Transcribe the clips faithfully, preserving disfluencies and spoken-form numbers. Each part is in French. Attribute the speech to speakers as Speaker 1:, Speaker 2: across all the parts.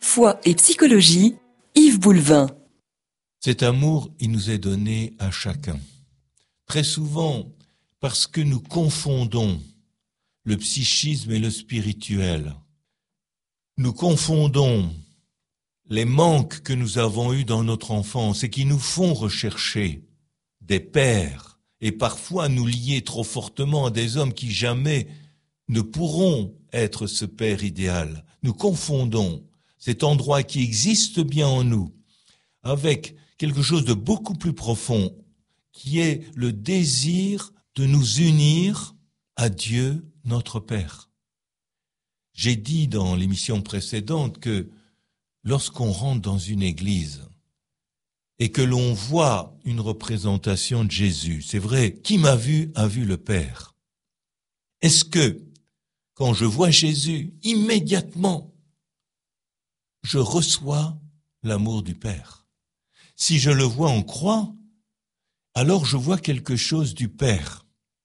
Speaker 1: Foi et psychologie, Yves Boulevin.
Speaker 2: Cet amour, il nous est donné à chacun. Très souvent, parce que nous confondons le psychisme et le spirituel. Nous confondons les manques que nous avons eus dans notre enfance et qui nous font rechercher des pères et parfois nous lier trop fortement à des hommes qui jamais ne pourront être ce père idéal. Nous confondons cet endroit qui existe bien en nous avec quelque chose de beaucoup plus profond qui est le désir de nous unir à Dieu, notre Père. J'ai dit dans l'émission précédente que lorsqu'on rentre dans une église et que l'on voit une représentation de Jésus, c'est vrai, qui m'a vu a vu le Père. Est-ce que, quand je vois Jésus, immédiatement, je reçois l'amour du Père? Si je le vois en croix, alors je vois quelque chose du Père.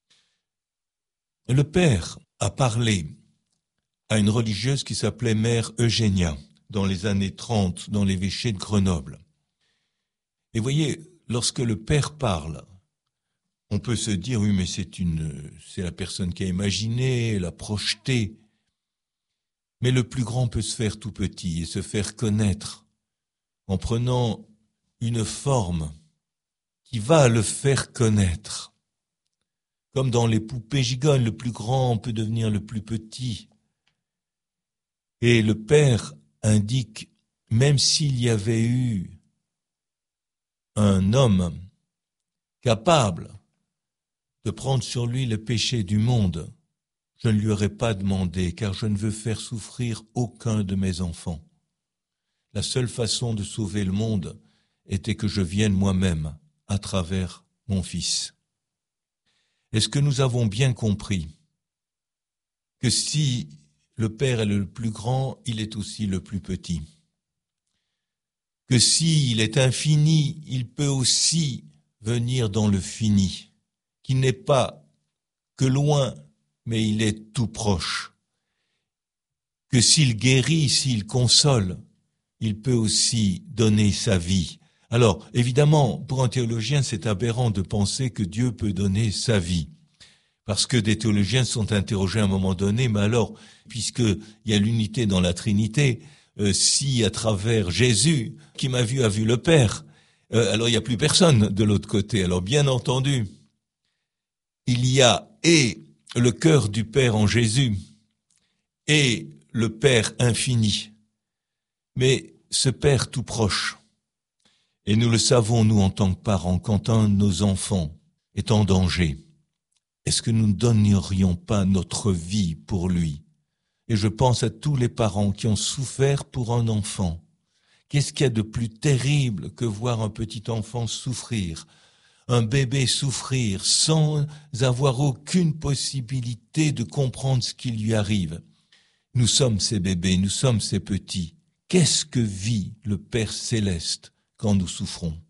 Speaker 2: Le Père a parlé à une religieuse qui s'appelait Mère Eugénia, dans les années trente, dans l'évêché de Grenoble. Et voyez, lorsque le Père parle, on peut se dire, oui, mais c'est une, c'est la personne qui a imaginé, l'a projeté. Mais le plus grand peut se faire tout petit et se faire connaître en prenant une forme qui va le faire connaître. Comme dans les poupées gigolles, le plus grand peut devenir le plus petit. Et le Père indique, même s'il y avait eu un homme capable de prendre sur lui le péché du monde, je ne lui aurais pas demandé, car je ne veux faire souffrir aucun de mes enfants. La seule façon de sauver le monde était que je vienne moi-même à travers mon Fils. Est-ce que nous avons bien compris que si le Père est le plus grand, il est aussi le plus petit? Que s'il est infini, il peut aussi venir dans le fini, qui n'est pas que loin, mais il est tout proche. Que s'il guérit, s'il console, il peut aussi donner sa vie. Alors, évidemment, pour un théologien, c'est aberrant de penser que Dieu peut donner sa vie. Parce que des théologiens sont interrogés à un moment donné, mais alors, puisqu'il y a l'unité dans la Trinité, euh, si à travers Jésus, qui m'a vu a vu le Père, euh, alors il n'y a plus personne de l'autre côté. Alors bien entendu, il y a et le cœur du Père en Jésus et le Père infini, mais ce Père tout proche. Et nous le savons, nous, en tant que parents, quand un de nos enfants est en danger, est-ce que nous ne donnerions pas notre vie pour lui? Et je pense à tous les parents qui ont souffert pour un enfant. Qu'est-ce qu'il y a de plus terrible que voir un petit enfant souffrir, un bébé souffrir sans avoir aucune possibilité de comprendre ce qui lui arrive? Nous sommes ces bébés, nous sommes ces petits. Qu'est-ce que vit le Père Céleste quand nous souffrons?